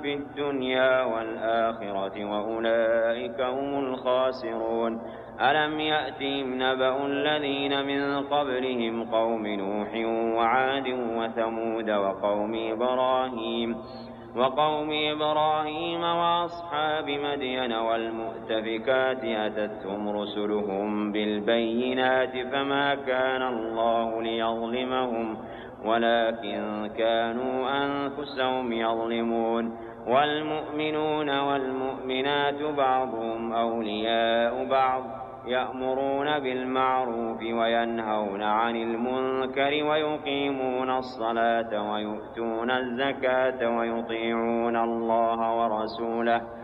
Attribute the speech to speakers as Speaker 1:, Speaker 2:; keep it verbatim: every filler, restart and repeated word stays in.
Speaker 1: في الدنيا والآخرة وأولئك هم الخاسرون. ألم يأتهم نبأ الذين من قبلهم قوم نوح وعاد وثمود وقوم إبراهيم وقوم إبراهيم وأصحاب مدين والمؤتفكات أتتهم رسلهم بالبينات فما كان الله ليظلمهم ولكن كانوا أنفسهم يظلمون. والمؤمنون والمؤمنات بعضهم أولياء بعض يأمرون بالمعروف وينهون عن المنكر ويقيمون الصلاة ويؤتون الزكاة ويطيعون الله ورسوله